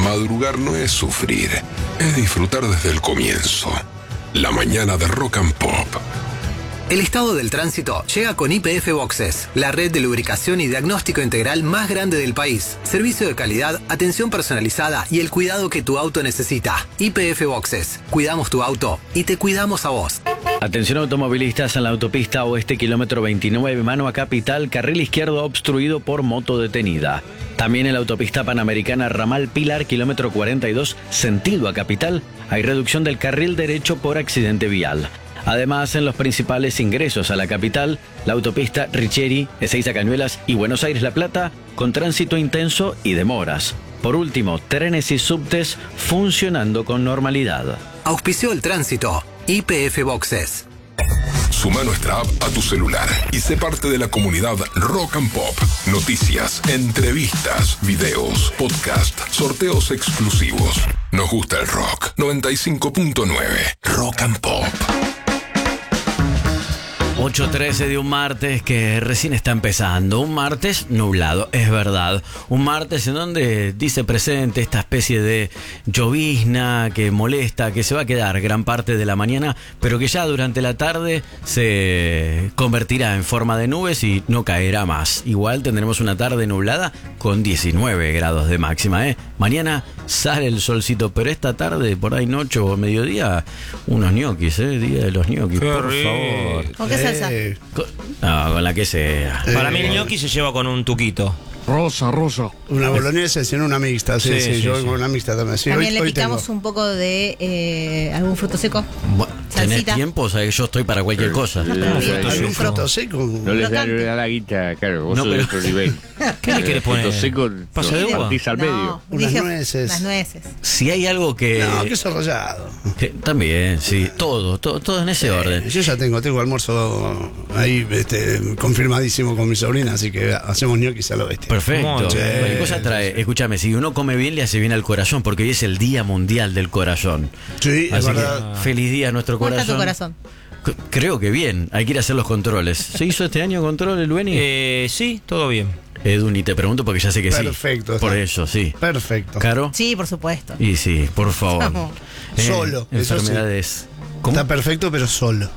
Madrugar no es sufrir, es disfrutar desde el comienzo. La mañana de Rock and Pop. El estado del tránsito llega con YPF Boxes, la red de lubricación y diagnóstico integral más grande del país. Servicio de calidad, atención personalizada y el cuidado que tu auto necesita. YPF Boxes. Cuidamos tu auto y te cuidamos a vos. Atención automovilistas en la autopista oeste kilómetro 29, mano a Capital, carril izquierdo obstruido por moto detenida. También en la autopista panamericana ramal Pilar, kilómetro 42, sentido a Capital, hay reducción del carril derecho por accidente vial. Además, en los principales ingresos a la capital, la autopista Richieri, Ezeiza Cañuelas y Buenos Aires-La Plata, con tránsito intenso y demoras. Por último, trenes y subtes funcionando con normalidad. Auspició el tránsito. YPF Boxes. Suma nuestra app a tu celular y sé parte de la comunidad Rock and Pop. Noticias, entrevistas, videos, podcast, sorteos exclusivos. Nos gusta el rock. 95.9 Rock and Pop. 8:13 de un martes que recién está empezando. Un martes nublado, es verdad. Un martes en donde dice presente esta especie de llovizna que molesta, que se va a quedar gran parte de la mañana, pero que ya durante la tarde se convertirá en forma de nubes y no caerá más. Igual tendremos una tarde nublada con 19 grados de máxima, Mañana sale el solcito, pero esta tarde, por ahí noche o mediodía, unos ñoquis, Día de los ñoquis, por favor. ¿Con qué salsa? No, con la que sea. Para mí el ñoqui se lleva con un tuquito. Rosa. Una boloñesa, sino una mixta. Sí, yo con una mixta también. Sí, también hoy le picamos tengo un poco de algún fruto seco. ¿Tenés Salsita. tiempo? O sea, que yo estoy para cualquier cosa. ¿Algún fruto seco? No les da la guita, claro, vos No, sos de pero- otro nivel. ¿Qué le querés poner? Fruto seco, ¿Pasa de uva? partís al medio. No, Unas dije nueces. Las nueces. Si hay algo que... No, queso rallado. También, sí. Todo en ese orden. Yo ya tengo almuerzo ahí confirmadísimo con mi sobrina, así que hacemos ñoquis a lo bestia. Perfecto. Muy bien. Cualquier cosa trae. Escúchame, si uno come bien, le hace bien al corazón, porque hoy es el Día Mundial del Corazón. Sí, es Así verdad. que feliz día a nuestro ¿Cómo corazón. está tu corazón? Creo que bien. Hay que ir a hacer los controles. ¿Se hizo este año control, Lueni? Sí, todo bien. Edu, ni te pregunto porque ya sé que Perfecto, sí. Por está. eso, sí. Perfecto. ¿Caro? Sí, por supuesto. Y sí, por favor. Vamos. Solo, eso sí. Enfermedades. ¿Cómo? Está perfecto, pero solo.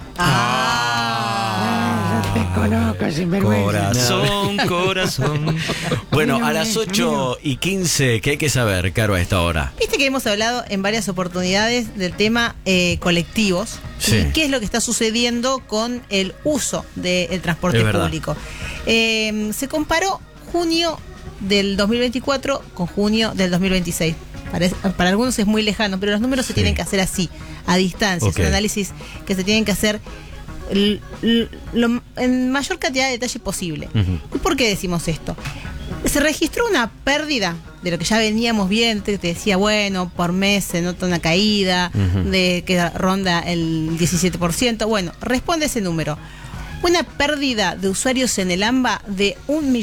Corazón. Bueno, a las 8:15, ¿qué hay que saber, Caro, a esta hora? Viste que hemos hablado en varias oportunidades del tema colectivos. Sí. Y qué es lo que está sucediendo con el uso del transporte Es verdad. público. Se comparó junio del 2024 con junio del 2026. 2026. Para algunos es muy lejano, pero los números se Sí. tienen que hacer así, a distancia. Ok. Es un análisis que se tienen que hacer en mayor cantidad de detalle posible. Ujú. ¿Y por qué decimos esto? Se registró una pérdida de lo que ya veníamos viendo, que te decía, bueno, por mes se nota una caída, Ujú. de que ronda el 17%. Bueno, responde ese número. Una pérdida de usuarios en el AMBA de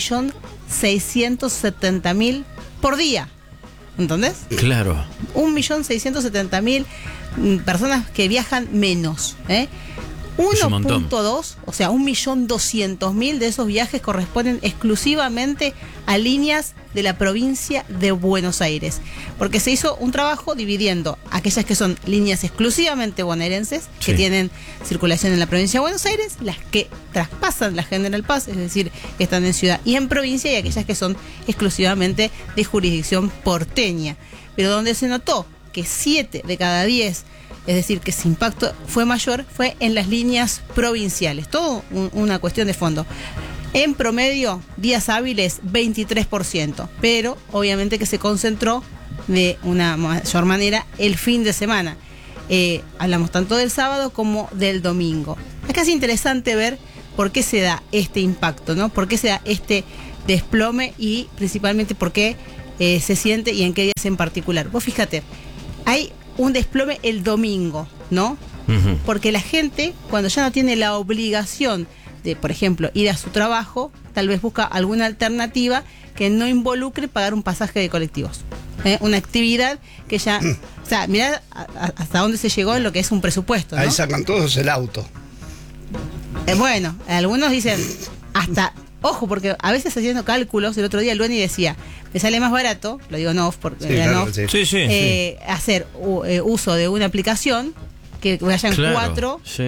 1.670.000 por día. ¿Entendés? Claro. 1.670.000 personas que viajan menos. Es un montón. 1.2, o sea, 1.200.000 de esos viajes corresponden exclusivamente a líneas de la provincia de Buenos Aires. Porque se hizo un trabajo dividiendo aquellas que son líneas exclusivamente bonaerenses, que Sí. tienen circulación en la provincia de Buenos Aires, las que traspasan la General Paz, es decir, que están en ciudad y en provincia, y aquellas que son exclusivamente de jurisdicción porteña. Pero donde se notó que 7 de cada 10, es decir, que ese impacto fue mayor, fue en las líneas provinciales. Todo una cuestión de fondo. En promedio, días hábiles, 23%. Pero obviamente que se concentró de una mayor manera el fin de semana. Hablamos tanto del sábado como del domingo. Acá es interesante ver por qué se da este impacto, ¿no? Por qué se da este desplome y principalmente por qué se siente y en qué días en particular. Vos fíjate, hay un desplome el domingo, ¿no? Ujú. Porque la gente, cuando ya no tiene la obligación de, por ejemplo, ir a su trabajo, tal vez busca alguna alternativa que no involucre pagar un pasaje de colectivos. Una actividad que ya... O sea, mirá hasta dónde se llegó en lo que es un presupuesto, ¿no? Ahí sacan todos el auto. Bueno, algunos dicen hasta ojo, porque a veces haciendo cálculos, el otro día Lueni decía, me sale más barato, lo digo no off, porque Sí, claro, sí. Sí. hacer uso de una aplicación que vayan Claro, 4 sí,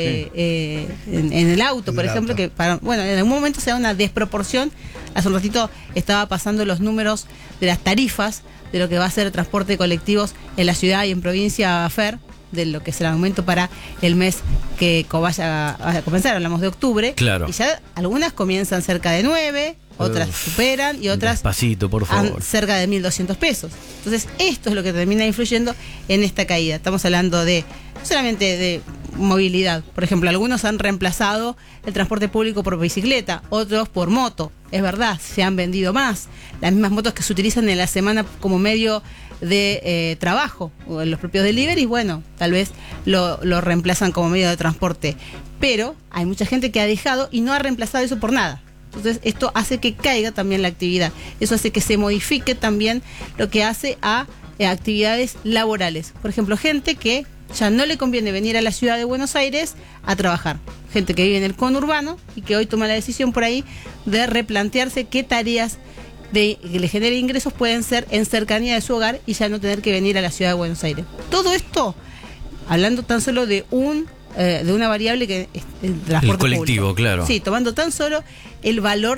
en el auto, En por el ejemplo, auto. que bueno, en algún momento se da una desproporción. Hace un ratito estaba pasando los números de las tarifas de lo que va a ser el transporte de colectivos en la ciudad y en provincia FER, de lo que será el aumento para el mes que vaya a comenzar, hablamos de octubre. Claro. Y ya algunas comienzan cerca de 9, otras Uf, superan y otras despacito, por favor. cerca de 1.200 pesos. Entonces, esto es lo que termina influyendo en esta caída. Estamos hablando de no solamente de movilidad. Por ejemplo, algunos han reemplazado el transporte público por bicicleta, otros por moto. Es verdad, se han vendido más. Las mismas motos que se utilizan en la semana como medio de trabajo, o en los propios deliveries, bueno, tal vez lo reemplazan como medio de transporte. Pero hay mucha gente que ha dejado y no ha reemplazado eso por nada. Entonces esto hace que caiga también la actividad. Eso hace que se modifique también lo que hace a actividades laborales. Por ejemplo, gente que ya no le conviene venir a la ciudad de Buenos Aires a trabajar. Gente que vive en el conurbano y que hoy toma la decisión por ahí de replantearse qué tareas que le genere ingresos pueden ser en cercanía de su hogar y ya no tener que venir a la ciudad de Buenos Aires. Todo esto, hablando tan solo de de una variable que es el transporte colectivo, público. claro. Sí, tomando tan solo el valor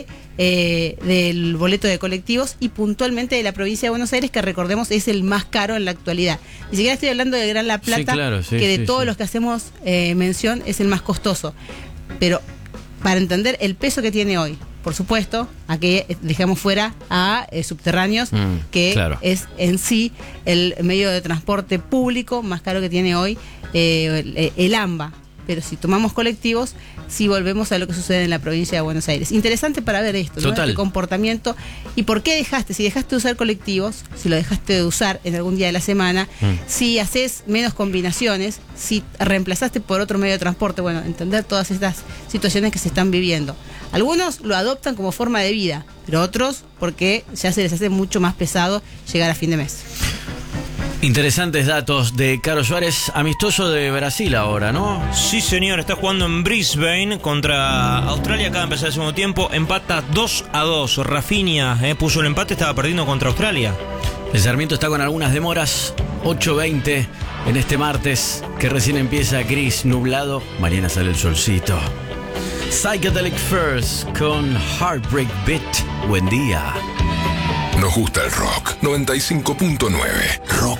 del boleto de colectivos y puntualmente de la provincia de Buenos Aires, que recordemos es el más caro en la actualidad. Ni siquiera estoy hablando de Gran La Plata, Sí, claro, sí, que de sí, todos sí. los que hacemos mención es el más costoso. Pero para entender el peso que tiene hoy, por supuesto, a que dejamos fuera a subterráneos, que claro. es en sí el medio de transporte público más caro que tiene hoy el AMBA. Pero si tomamos colectivos, sí volvemos a lo que sucede en la provincia de Buenos Aires. Interesante para ver esto, ¿no? Total. Este comportamiento. ¿Y por qué si dejaste de usar colectivos, si lo dejaste de usar en algún día de la semana, si haces menos combinaciones, si reemplazaste por otro medio de transporte? Bueno, entender todas estas situaciones que se están viviendo. Algunos lo adoptan como forma de vida, pero otros porque ya se les hace mucho más pesado llegar a fin de mes. Interesantes datos de Caro Suárez, amistoso de Brasil ahora, ¿no? Sí, señor, está jugando en Brisbane contra Australia. Acaba de empezar el segundo tiempo, empata 2-2. Rafinha puso el empate, estaba perdiendo contra Australia. El Sarmiento está con algunas demoras, 8:20 en este martes, que recién empieza gris, nublado. Mañana sale el solcito. Psychedelic First con Heartbreak Beat. Buen día. Nos gusta el rock. 95.9 Rock